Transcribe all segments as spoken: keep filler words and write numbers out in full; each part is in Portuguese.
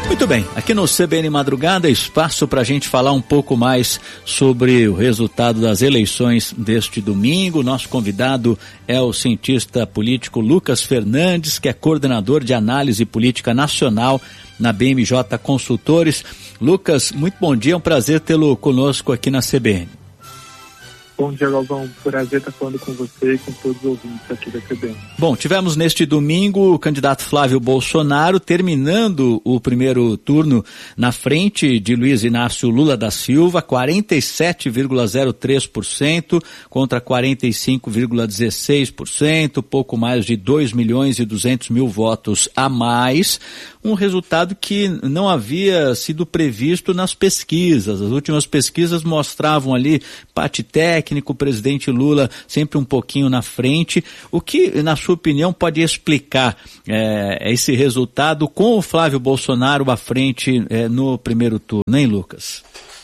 Muito bem, aqui no C B N Madrugada, espaço para a gente falar um pouco mais sobre o resultado das eleições deste domingo. Nosso convidado é o cientista político Lucas Fernandes, que é coordenador de análise política nacional na B M J Consultores. Lucas, muito bom dia, é um prazer tê-lo conosco aqui na C B N. Bom dia, Galvão. Prazer estar falando com você e com todos os ouvintes aqui da C B N. Bom, tivemos neste domingo o candidato Flávio Bolsonaro terminando o primeiro turno na frente de Luiz Inácio Lula da Silva, quarenta e sete vírgula zero três por cento contra quarenta e cinco vírgula dezesseis por cento, pouco mais de dois milhões e duzentos mil votos a mais. Um resultado que não havia sido previsto nas pesquisas. As últimas pesquisas mostravam ali empate técnico, o presidente Lula sempre um pouquinho na frente. O que, na sua opinião, pode explicar é, esse resultado com o Flávio Bolsonaro à frente é, no primeiro turno, hein, Lucas?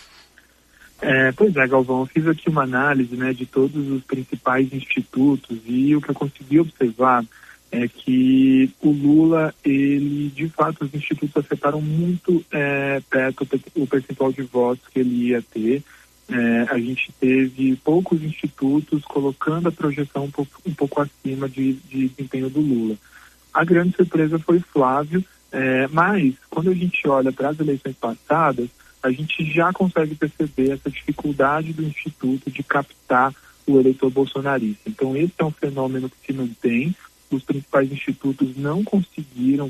É, pois é, Galvão, eu fiz aqui uma análise, né, de todos os principais institutos e o que eu consegui observar é que o Lula, ele, de fato, os institutos afetaram muito é, perto o percentual de votos que ele ia ter. É, a gente teve poucos institutos colocando a projeção um pouco, um pouco acima de, de desempenho do Lula. A grande surpresa foi Flávio, é, mas quando a gente olha para as eleições passadas, a gente já consegue perceber essa dificuldade do instituto de captar o eleitor bolsonarista. Então esse é um fenômeno que se mantém. Os principais institutos não conseguiram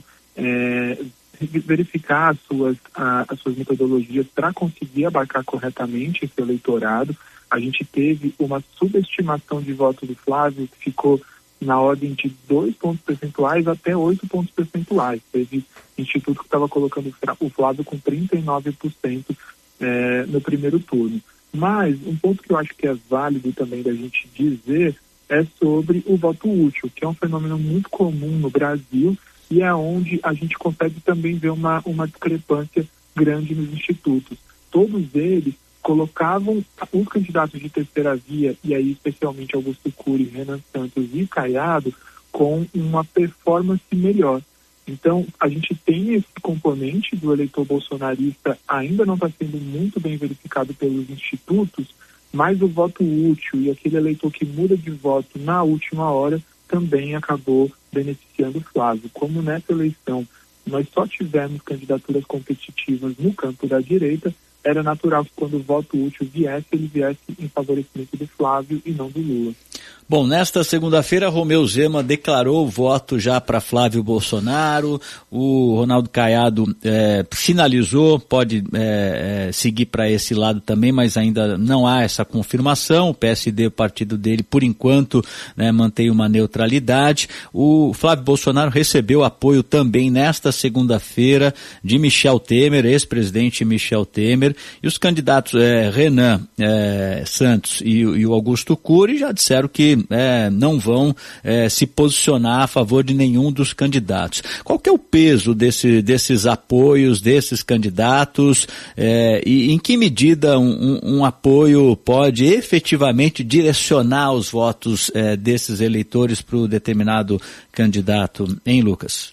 é, verificar as suas, a, as suas metodologias para conseguir abarcar corretamente esse eleitorado. A gente teve uma subestimação de voto do Flávio que ficou na ordem de dois pontos percentuais até oito pontos percentuais. Teve instituto que estava colocando o Flávio com trinta e nove por cento é, no primeiro turno. Mas um ponto que eu acho que é válido também da gente dizer é sobre o voto útil, que é um fenômeno muito comum no Brasil e é onde a gente consegue também ver uma, uma discrepância grande nos institutos. Todos eles colocavam os candidatos de terceira via, e aí especialmente Augusto Cury, Renan Santos e Caiado, com uma performance melhor. Então, a gente tem esse componente do eleitor bolsonarista ainda não está sendo muito bem verificado pelos institutos, mas o voto útil e aquele eleitor que muda de voto na última hora também acabou beneficiando o Flávio. Como nessa eleição nós só tivemos candidaturas competitivas no campo da direita, era natural que quando o voto útil viesse, ele viesse em favorecimento do Flávio e não do Lula. Bom, nesta segunda-feira, Romeu Zema declarou o voto já para Flávio Bolsonaro, o Ronaldo Caiado é, sinalizou, pode é, é, seguir para esse lado também, mas ainda não há essa confirmação. O P S D, o partido dele, por enquanto, né, mantém uma neutralidade. O Flávio Bolsonaro recebeu apoio também nesta segunda-feira de Michel Temer, ex-presidente Michel Temer, e os candidatos é, Renan é, Santos e, e o Augusto Cury já disseram que É, não vão é, se posicionar a favor de nenhum dos candidatos. Qual que é o peso desse, desses apoios, desses candidatos, é, e em que medida um, um, um apoio pode efetivamente direcionar os votos é, desses eleitores para o determinado candidato, hein, Lucas?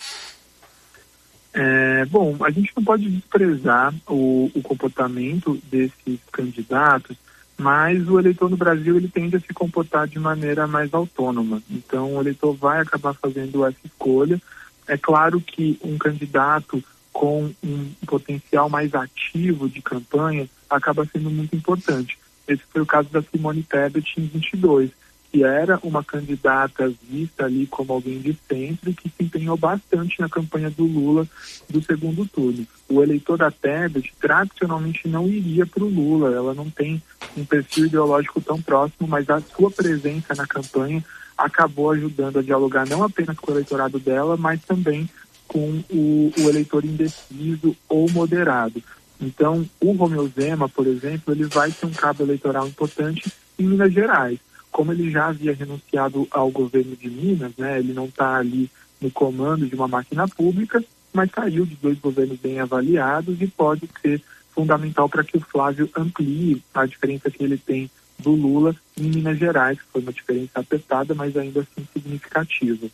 É, bom, a gente não pode desprezar o, o comportamento desses candidatos, mas o eleitor no Brasil ele tende a se comportar de maneira mais autônoma. Então o eleitor vai acabar fazendo essa escolha. É claro que um candidato com um potencial mais ativo de campanha acaba sendo muito importante. Esse foi o caso da Simone Tebet em vinte e dois, que era uma candidata vista ali como alguém de centro que se empenhou bastante na campanha do Lula do segundo turno. O eleitor da Tebet tradicionalmente não iria para o Lula, ela não tem um perfil ideológico tão próximo, mas a sua presença na campanha acabou ajudando a dialogar não apenas com o eleitorado dela, mas também com o, o eleitor indeciso ou moderado. Então, o Romeu Zema, por exemplo, ele vai ter um cabo eleitoral importante em Minas Gerais. Como ele já havia renunciado ao governo de Minas, né, ele não está ali no comando de uma máquina pública, mas saiu de dois governos bem avaliados e pode ser fundamental para que o Flávio amplie a diferença que ele tem do Lula em Minas Gerais, que foi uma diferença apertada, mas ainda assim significativa.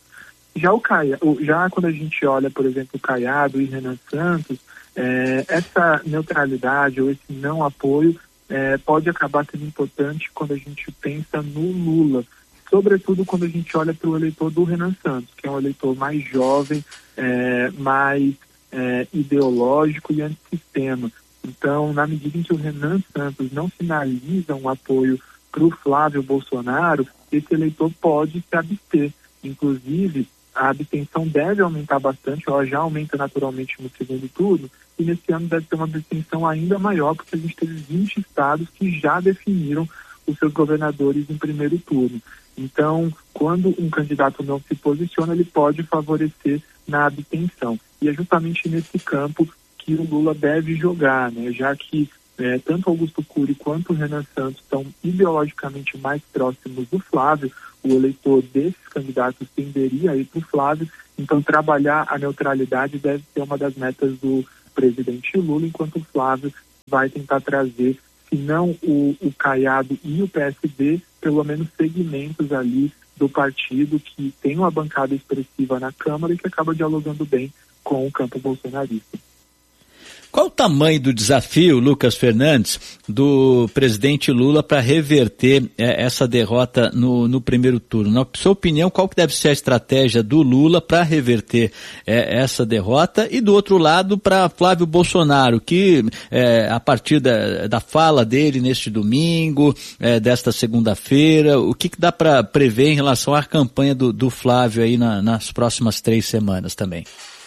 Já, o Caia, já quando a gente olha, por exemplo, o Caiado e Renan Santos, é, essa neutralidade ou esse não apoio é, pode acabar sendo importante quando a gente pensa no Lula, sobretudo quando a gente olha para o eleitor do Renan Santos, que é um eleitor mais jovem, é, mais é, ideológico e antissistema. Então, na medida em que o Renan Santos não sinaliza um apoio para o Flávio Bolsonaro, esse eleitor pode se abster. Inclusive, a abstenção deve aumentar bastante, ela já aumenta naturalmente no segundo turno, e nesse ano deve ter uma abstenção ainda maior, porque a gente teve vinte estados que já definiram os seus governadores em primeiro turno. Então, quando um candidato não se posiciona, ele pode favorecer na abstenção. E é justamente nesse campo que o Lula deve jogar, né? Já que é, tanto Augusto Cury quanto o Renan Santos estão ideologicamente mais próximos do Flávio, o eleitor desses candidatos tenderia a ir para o Flávio, então trabalhar a neutralidade deve ser uma das metas do presidente Lula, enquanto o Flávio vai tentar trazer, se não o, o Caiado e o P S D, pelo menos segmentos ali do partido que tem uma bancada expressiva na Câmara e que acaba dialogando bem com o campo bolsonarista. Qual o tamanho do desafio, Lucas Fernandes, do presidente Lula para reverter é, essa derrota no, no primeiro turno? Na sua opinião, qual que deve ser a estratégia do Lula para reverter é, essa derrota? E do outro lado, para Flávio Bolsonaro, que é, a partir da, da fala dele neste domingo, é, desta segunda-feira, o que, que dá para prever em relação à campanha do, do Flávio aí na, nas próximas três semanas também?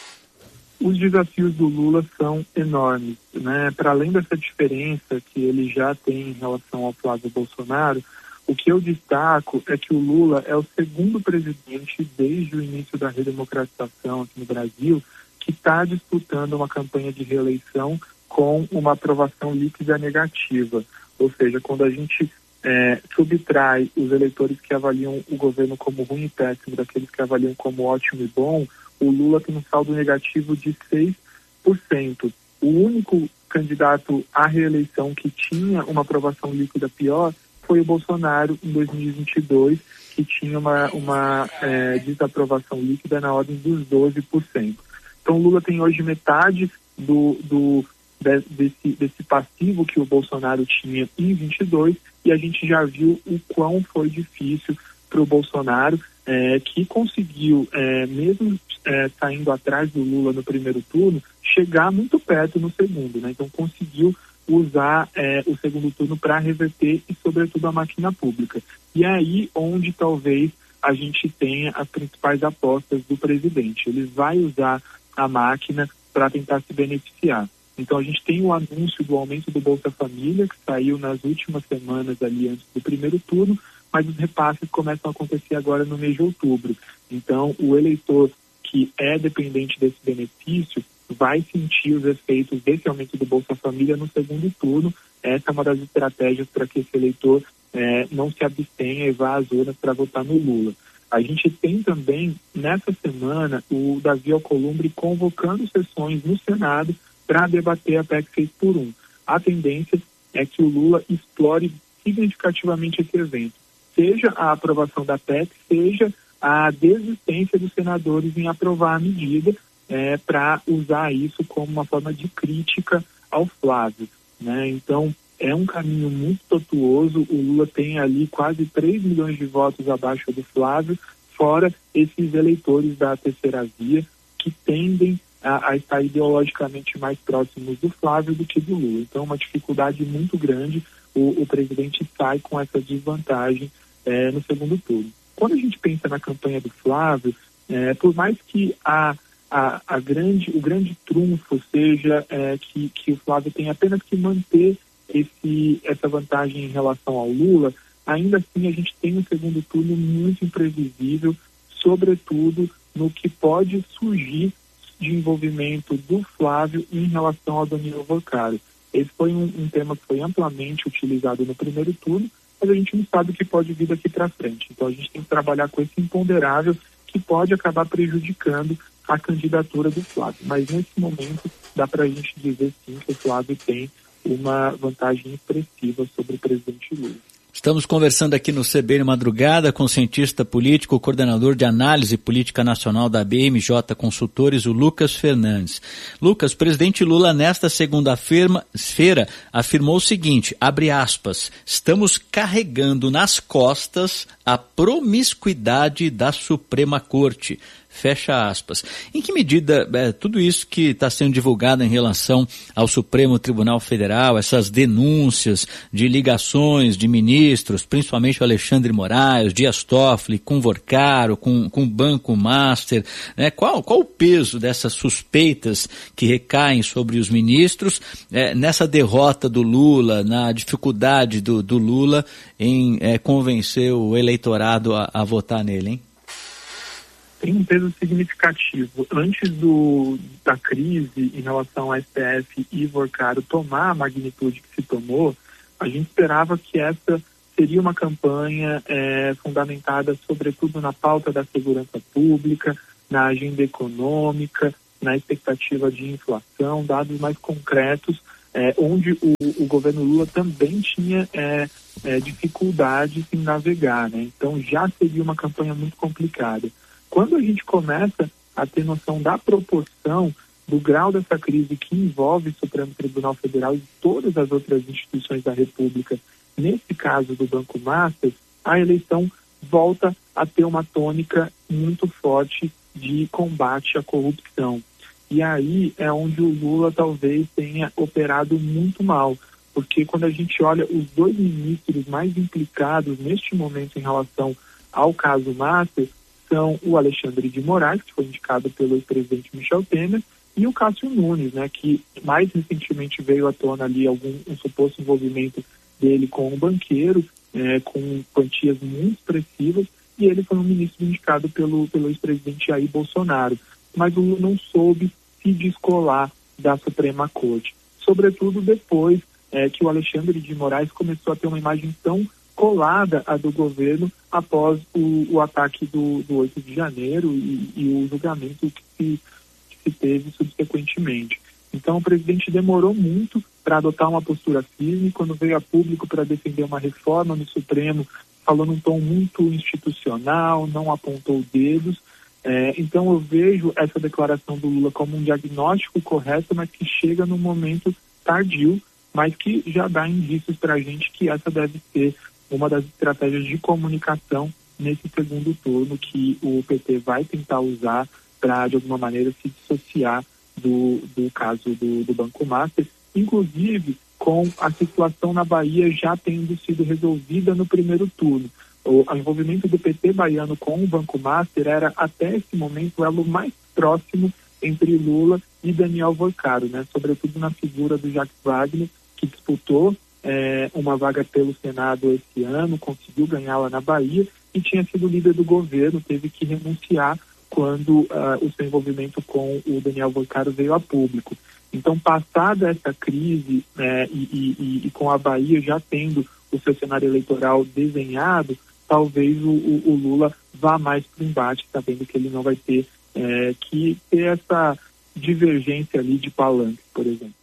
Os desafios do Lula são enormes, né? Para além dessa diferença que ele já tem em relação ao Flávio Bolsonaro, o que eu destaco é que o Lula é o segundo presidente desde o início da redemocratização aqui no Brasil que está disputando uma campanha de reeleição com uma aprovação líquida negativa. Ou seja, quando a gente é, subtrai os eleitores que avaliam o governo como ruim e péssimo daqueles que avaliam como ótimo e bom, o Lula tem um saldo negativo de seis por cento. O único candidato à reeleição que tinha uma aprovação líquida pior foi o Bolsonaro em dois mil e vinte e dois, que tinha uma, uma é, desaprovação líquida na ordem dos doze por cento. Então o Lula tem hoje metade do, do, de, desse, desse passivo que o Bolsonaro tinha em vinte e dois, e a gente já viu o quão foi difícil para o Bolsonaro, é, que conseguiu, é, mesmo é, saindo atrás do Lula no primeiro turno, chegar muito perto no segundo, né? Então conseguiu usar é, o segundo turno para reverter e, sobretudo, a máquina pública. E é aí onde talvez a gente tenha as principais apostas do presidente. Ele vai usar a máquina para tentar se beneficiar. Então a gente tem o anúncio do aumento do Bolsa Família, que saiu nas últimas semanas ali antes do primeiro turno, mas os repasses começam a acontecer agora no mês de outubro. Então, o eleitor que é dependente desse benefício vai sentir os efeitos desse aumento do Bolsa Família no segundo turno. Essa é uma das estratégias para que esse eleitor é, não se abstenha e vá às urnas para votar no Lula. A gente tem também, nessa semana, o Davi Alcolumbre convocando sessões no Senado para debater a P E C seis por um. A tendência é que o Lula explore significativamente esse evento. Seja a aprovação da P E C, seja a desistência dos senadores em aprovar a medida é, para usar isso como uma forma de crítica ao Flávio, né? Então, é um caminho muito tortuoso. O Lula tem ali quase três milhões de votos abaixo do Flávio, fora esses eleitores da terceira via que tendem a, a estar ideologicamente mais próximos do Flávio do que do Lula. Então, uma dificuldade muito grande. O, o presidente sai com essa desvantagem é, no segundo turno. Quando a gente pensa na campanha do Flávio, é, por mais que a, a, a grande, o grande trunfo seja é, que, que o Flávio tem apenas que manter esse, essa vantagem em relação ao Lula, ainda assim a gente tem um segundo turno muito imprevisível, sobretudo no que pode surgir de envolvimento do Flávio em relação ao Danilo Vocaro. Esse foi um, um tema que foi amplamente utilizado no primeiro turno, mas a gente não sabe o que pode vir daqui para frente. Então a gente tem que trabalhar com esse imponderável que pode acabar prejudicando a candidatura do Flávio. Mas nesse momento dá para a gente dizer sim que o Flávio tem uma vantagem expressiva sobre o presidente Lula. Estamos conversando aqui no C B N Madrugada com o cientista político, coordenador de análise política nacional da B M J Consultores, o Lucas Fernandes. Lucas, o presidente Lula nesta segunda-feira afirmou o seguinte, abre aspas, estamos carregando nas costas a promiscuidade da Suprema Corte. Fecha aspas. Em que medida é, tudo isso que está sendo divulgado em relação ao Supremo Tribunal Federal, essas denúncias de ligações de ministros, principalmente o Alexandre Moraes, Dias Toffoli, com Vorcaro, com, com o Banco Master, né? qual, qual o peso dessas suspeitas que recaem sobre os ministros é, nessa derrota do Lula, na dificuldade do, do Lula em é, convencer o eleitorado a, a votar nele, hein? Tem um peso significativo. Antes do, da crise em relação ao S T F e Vorcaro tomar a magnitude que se tomou, a gente esperava que essa seria uma campanha é, fundamentada sobretudo na pauta da segurança pública, na agenda econômica, na expectativa de inflação, dados mais concretos, é, onde o, o governo Lula também tinha é, é, dificuldades em navegar, né? Então já seria uma campanha muito complicada. Quando a gente começa a ter noção da proporção do grau dessa crise que envolve o Supremo Tribunal Federal e todas as outras instituições da República, nesse caso do Banco Master, a eleição volta a ter uma tônica muito forte de combate à corrupção. E aí é onde o Lula talvez tenha operado muito mal, porque quando a gente olha os dois ministros mais implicados neste momento em relação ao caso Master, são o Alexandre de Moraes, que foi indicado pelo ex-presidente Michel Temer, e o Cássio Nunes, né, que mais recentemente veio à tona ali algum um suposto envolvimento dele com um banqueiro, é, com quantias muito expressivas, e ele foi um ministro indicado pelo, pelo ex-presidente Jair Bolsonaro. Mas o Lula não soube se descolar da Suprema Corte, sobretudo depois é, que o Alexandre de Moraes começou a ter uma imagem tão colada a do governo após o, o ataque do, do oito de janeiro e, e o julgamento que se, que se teve subsequentemente. Então o presidente demorou muito para adotar uma postura firme. Quando veio a público para defender uma reforma no Supremo, falou num tom muito institucional, não apontou dedos. É, então eu vejo essa declaração do Lula como um diagnóstico correto, mas que chega num momento tardio, mas que já dá indícios para a gente que essa deve ser uma das estratégias de comunicação nesse segundo turno que o P T vai tentar usar para, de alguma maneira, se dissociar do, do caso do, do Banco Master, inclusive com a situação na Bahia já tendo sido resolvida no primeiro turno. O envolvimento do P T baiano com o Banco Master era, até esse momento, o elo mais próximo entre Lula e Daniel Vorcaro, né? Sobretudo na figura do Jacques Wagner, que disputou É, uma vaga pelo Senado esse ano, conseguiu ganhá-la na Bahia e tinha sido líder do governo, teve que renunciar quando uh, o seu envolvimento com o Daniel Vorcaro veio a público. Então, passada essa crise é, e, e, e com a Bahia já tendo o seu cenário eleitoral desenhado, talvez o, o, o Lula vá mais para o embate, sabendo que ele não vai ter é, que ter essa divergência ali de palanque, por exemplo.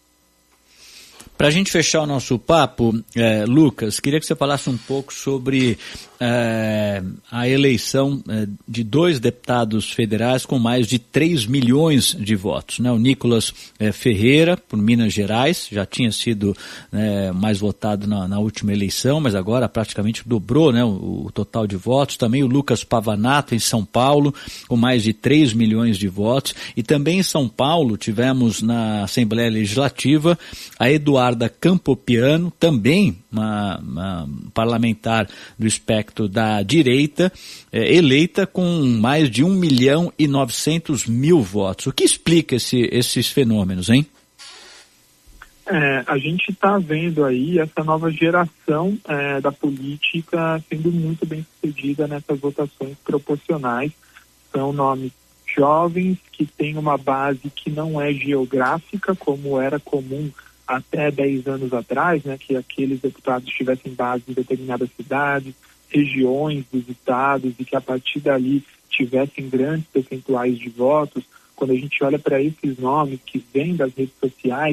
Para a gente fechar o nosso papo, eh, Lucas, queria que você falasse um pouco sobre eh, a eleição eh, de dois deputados federais com mais de três milhões de votos, né? O Nicolas eh, Ferreira, por Minas Gerais, já tinha sido eh, mais votado na, na última eleição, mas agora praticamente dobrou, né, o, o total de votos. Também o Lucas Pavanato, em São Paulo, com mais de três milhões de votos. E também em São Paulo tivemos na Assembleia Legislativa a Eduarda Campopiano, também uma, uma parlamentar do espectro da direita, é, eleita com mais de um milhão e novecentos mil votos. O que explica esse, esses fenômenos, hein? É, a gente está vendo aí essa nova geração é, da política sendo muito bem sucedida nessas votações proporcionais. São nomes jovens que têm uma base que não é geográfica, como era comum até dez anos atrás, né, que aqueles deputados tivessem base em determinadas cidades, regiões dos estados e que a partir dali tivessem grandes percentuais de votos. Quando a gente olha para esses nomes que vêm das redes sociais,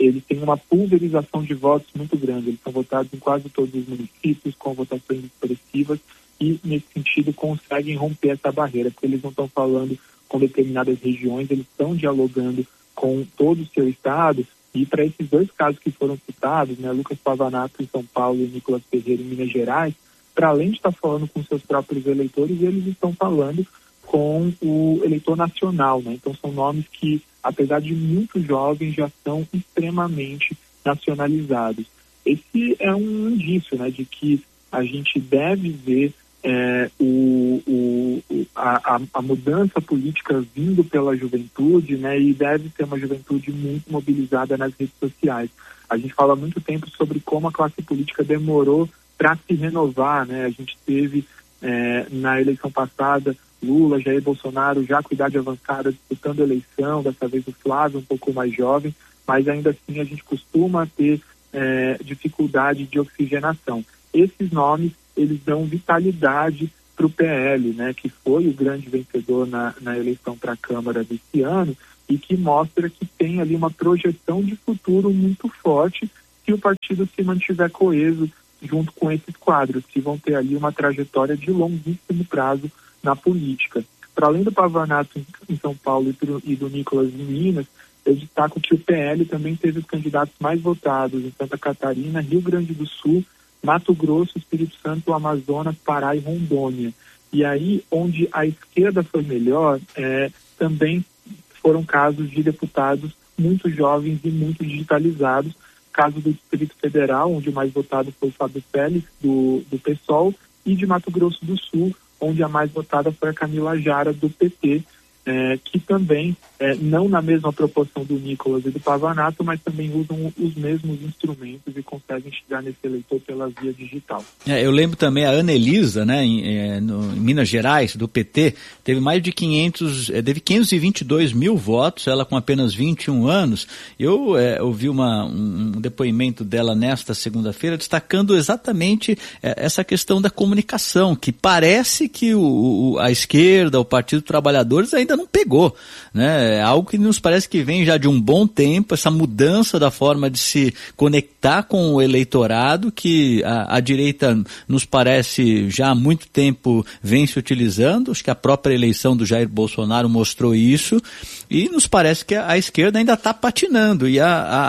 eles têm uma pulverização de votos muito grande. Eles são votados em quase todos os municípios, com votações expressivas, e, nesse sentido, conseguem romper essa barreira, porque eles não estão falando com determinadas regiões, eles estão dialogando com todo o seu estado. E para esses dois casos que foram citados, né, Lucas Pavanato em São Paulo e Nicolas Ferreira em Minas Gerais, para além de estar falando com seus próprios eleitores, eles estão falando com o eleitor nacional, né? Então são nomes que, apesar de muito jovens, já são extremamente nacionalizados. Esse é um indício, né, de que a gente deve ver é, o, o, a, a mudança política vindo pela juventude, né, e deve ser uma juventude muito mobilizada nas redes sociais. A gente fala há muito tempo sobre como a classe política demorou para se renovar, né? A gente teve é, na eleição passada Lula, Jair Bolsonaro já com idade avançada disputando a eleição, dessa vez o Flávio um pouco mais jovem, mas ainda assim a gente costuma ter é, dificuldade de oxigenação. Esses nomes, eles dão vitalidade para o P L, né, que foi o grande vencedor na, na eleição para a Câmara desse ano e que mostra que tem ali uma projeção de futuro muito forte se o partido se mantiver coeso junto com esses quadros, que vão ter ali uma trajetória de longuíssimo prazo na política. Para além do Pavanato em São Paulo e do, e do Nicolas em Minas, eu destaco que o P L também teve os candidatos mais votados em Santa Catarina, Rio Grande do Sul, Mato Grosso, Espírito Santo, Amazonas, Pará e Rondônia. E aí, onde a esquerda foi melhor, é, também foram casos de deputados muito jovens e muito digitalizados. Caso do Distrito Federal, onde o mais votado foi o Fábio Félix, do, do PSOL, e de Mato Grosso do Sul, onde a mais votada foi a Camila Jara, do P T, é, que também, é, não na mesma proporção do Nicolas e do Pavanato, mas também usam os mesmos instrumentos e conseguem chegar nesse eleitor pela via digital. É, eu lembro também a Anelisa, né, em, é, no, em Minas Gerais, do P T, teve mais de quinhentos, é, teve quinhentos e vinte e dois mil votos, ela com apenas vinte e um anos. Eu é, ouvi uma, um, um depoimento dela nesta segunda-feira destacando exatamente é, essa questão da comunicação, que parece que o, o, a esquerda, o Partido dos Trabalhadores ainda não pegou, né? É algo que nos parece que vem já de um bom tempo, essa mudança da forma de se conectar com o eleitorado, que a, a direita nos parece já há muito tempo vem se utilizando. Acho que a própria eleição do Jair Bolsonaro mostrou isso, e nos parece que a, a esquerda ainda está patinando, e a,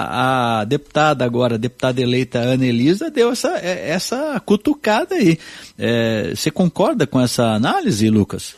a, a deputada agora, a deputada eleita Anelisa, deu essa, essa cutucada aí. É, você concorda com essa análise, Lucas?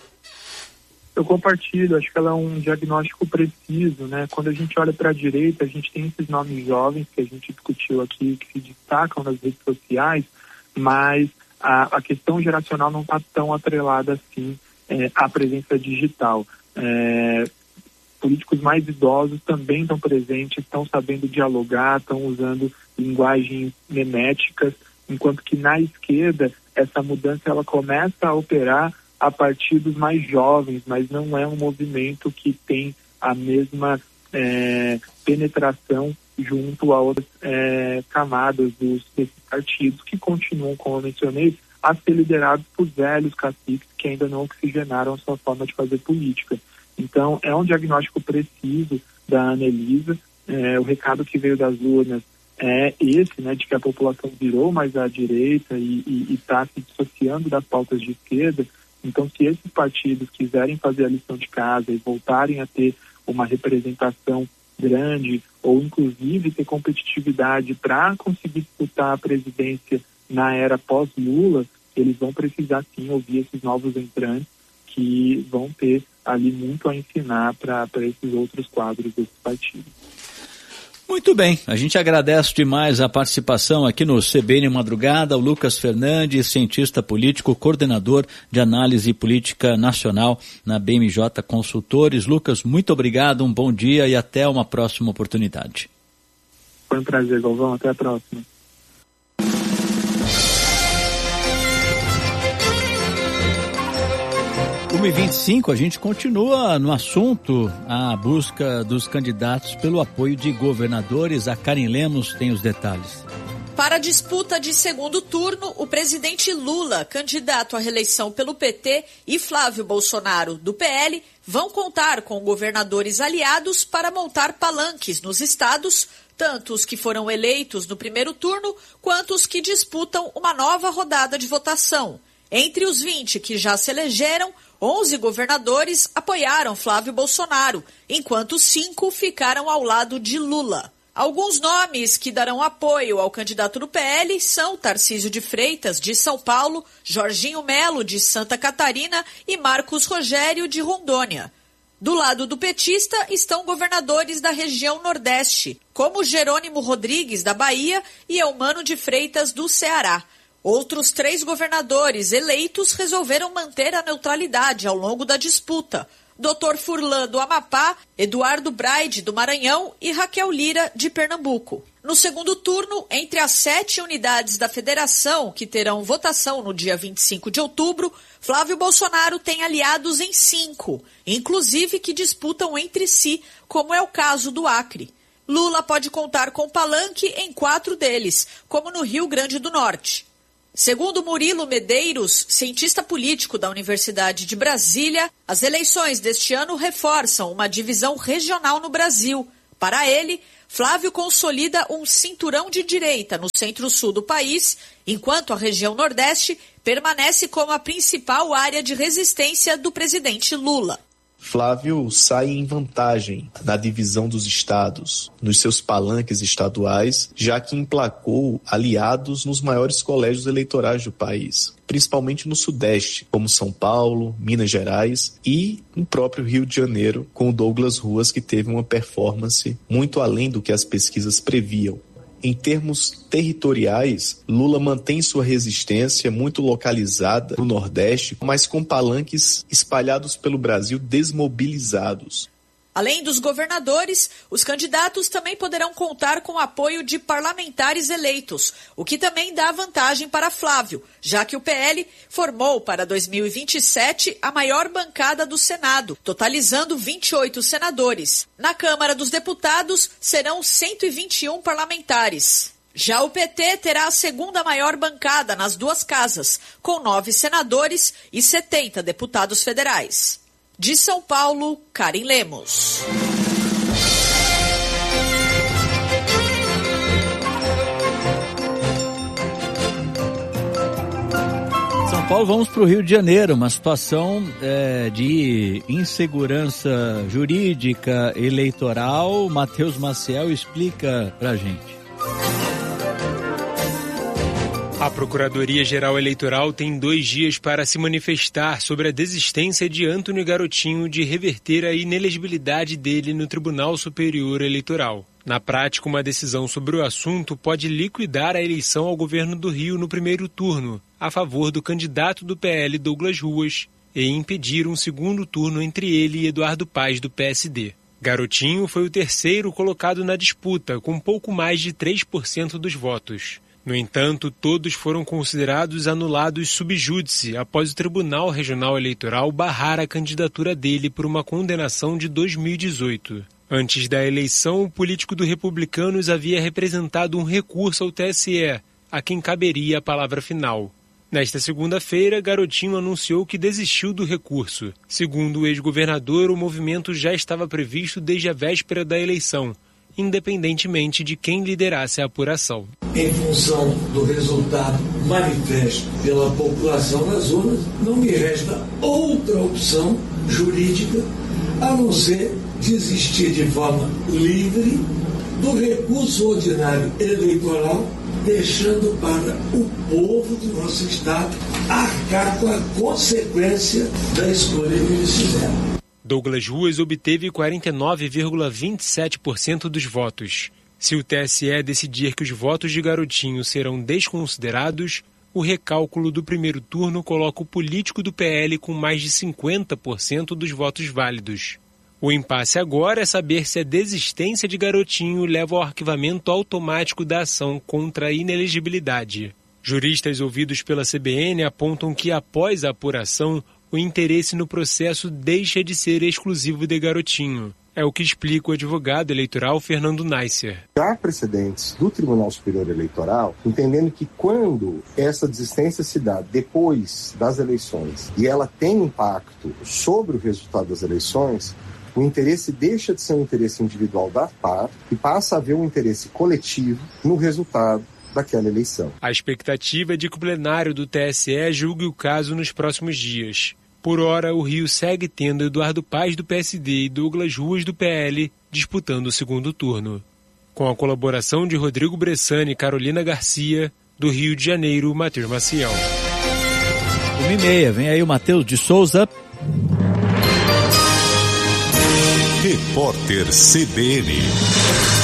Eu compartilho, acho que ela é um diagnóstico preciso, né? Quando a gente olha para a direita, a gente tem esses nomes jovens que a gente discutiu aqui, que se destacam nas redes sociais, mas a, a questão geracional não está tão atrelada assim é, à presença digital. É, políticos mais idosos também estão presentes, estão sabendo dialogar, estão usando linguagens meméticas, enquanto que na esquerda essa mudança ela começa a operar a partir dos mais jovens, mas não é um movimento que tem a mesma é, penetração junto a outras é, camadas dos, desses partidos que continuam, como eu mencionei, a ser liderados por velhos caciques que ainda não oxigenaram a sua forma de fazer política. Então, é um diagnóstico preciso da Anelisa. É, o recado que veio das urnas é esse, né, de que a população virou mais à direita e está se dissociando das pautas de esquerda. Então, se esses partidos quiserem fazer a lição de casa e voltarem a ter uma representação grande, ou inclusive ter competitividade para conseguir disputar a presidência na era pós-Lula, eles vão precisar sim ouvir esses novos entrantes que vão ter ali muito a ensinar para esses outros quadros desses partidos. Muito bem, a gente agradece demais a participação aqui no C B N Madrugada, o Lucas Fernandes, cientista político, coordenador de análise política nacional na B M J Consultores. Lucas, muito obrigado, um bom dia e até uma próxima oportunidade. Foi um prazer, Galvão, até a próxima. uma e vinte e cinco, a gente continua no assunto, a busca dos candidatos pelo apoio de governadores. A Karen Lemos tem os detalhes. Para a disputa de segundo turno, o presidente Lula, candidato à reeleição pelo P T, e Flávio Bolsonaro, do P L, vão contar com governadores aliados para montar palanques nos estados, tanto os que foram eleitos no primeiro turno, quanto os que disputam uma nova rodada de votação. Entre os vinte que já se elegeram, onze governadores apoiaram Flávio Bolsonaro, enquanto cinco ficaram ao lado de Lula. Alguns nomes que darão apoio ao candidato do P L são Tarcísio de Freitas, de São Paulo, Jorginho Melo, de Santa Catarina e Marcos Rogério, de Rondônia. Do lado do petista estão governadores da região Nordeste, como Jerônimo Rodrigues, da Bahia, e Eumano de Freitas, do Ceará. Outros três governadores eleitos resolveram manter a neutralidade ao longo da disputa. doutor Furlan, do Amapá, Eduardo Braide, do Maranhão e Raquel Lira, de Pernambuco. No segundo turno, entre as sete unidades da federação que terão votação no dia vinte e cinco de outubro, Flávio Bolsonaro tem aliados em cinco, inclusive que disputam entre si, como é o caso do Acre. Lula pode contar com palanque em quatro deles, como no Rio Grande do Norte. Segundo Murilo Medeiros, cientista político da Universidade de Brasília, as eleições deste ano reforçam uma divisão regional no Brasil. Para ele, Flávio consolida um cinturão de direita no centro-sul do país, enquanto a região Nordeste permanece como a principal área de resistência do presidente Lula. Flávio sai em vantagem na divisão dos estados, nos seus palanques estaduais, já que emplacou aliados nos maiores colégios eleitorais do país, principalmente no Sudeste, como São Paulo, Minas Gerais e no próprio Rio de Janeiro, com o Douglas Ruas, que teve uma performance muito além do que as pesquisas previam. Em termos territoriais, Lula mantém sua resistência muito localizada no Nordeste, mas com palanques espalhados pelo Brasil desmobilizados. Além dos governadores, os candidatos também poderão contar com o apoio de parlamentares eleitos, o que também dá vantagem para Flávio, já que o P L formou para dois mil e vinte e sete a maior bancada do Senado, totalizando vinte e oito senadores. Na Câmara dos Deputados serão cento e vinte e um parlamentares. Já o P T terá a segunda maior bancada nas duas casas, com nove senadores e setenta deputados federais. De São Paulo, Karen Lemos. São Paulo, vamos para o Rio de Janeiro, uma situação é, de insegurança jurídica eleitoral. Matheus Maciel explica para a gente. A Procuradoria-Geral Eleitoral tem dois dias para se manifestar sobre a desistência de Antônio Garotinho de reverter a inelegibilidade dele no Tribunal Superior Eleitoral. Na prática, uma decisão sobre o assunto pode liquidar a eleição ao governo do Rio no primeiro turno, a favor do candidato do P L, Douglas Ruas, e impedir um segundo turno entre ele e Eduardo Paes, do P S D. Garotinho foi o terceiro colocado na disputa, com pouco mais de três por cento dos votos. No entanto, todos foram considerados anulados sub júdice após o Tribunal Regional Eleitoral barrar a candidatura dele por uma condenação de dois mil e dezoito. Antes da eleição, o político do Republicanos havia representado um recurso ao T S E, a quem caberia a palavra final. Nesta segunda-feira, Garotinho anunciou que desistiu do recurso. Segundo o ex-governador, o movimento já estava previsto desde a véspera da eleição, independentemente de quem liderasse a apuração. Em função do resultado manifesto pela população nas urnas, não me resta outra opção jurídica a não ser desistir de forma livre do recurso ordinário eleitoral, deixando para o povo do nosso Estado arcar com a consequência da escolha que eles fizeram. Douglas Ruas obteve quarenta e nove vírgula vinte e sete por cento dos votos. Se o T S E decidir que os votos de Garotinho serão desconsiderados, o recálculo do primeiro turno coloca o político do P L com mais de cinquenta por cento dos votos válidos. O impasse agora é saber se a desistência de Garotinho leva ao arquivamento automático da ação contra a inelegibilidade. Juristas ouvidos pela C B N apontam que, após a apuração, o interesse no processo deixa de ser exclusivo de Garotinho. É o que explica o advogado eleitoral Fernando Neisser. Há precedentes do Tribunal Superior Eleitoral, entendendo que quando essa desistência se dá depois das eleições e ela tem impacto sobre o resultado das eleições, o interesse deixa de ser um interesse individual da parte e passa a haver um interesse coletivo no resultado daquela eleição. A expectativa é de que o plenário do T S E julgue o caso nos próximos dias. Por hora, o Rio segue tendo Eduardo Paes do P S D e Douglas Ruas do P L disputando o segundo turno. Com a colaboração de Rodrigo Bressani e Carolina Garcia, do Rio de Janeiro, Matheus Maciel. Uma e meia, vem aí o Matheus de Souza. Repórter C B N.